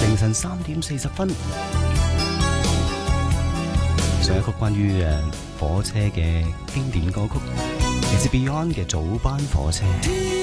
凌晨3:40，上一曲關於火車嘅經典歌曲，嚟自 Beyond 嘅早班火車。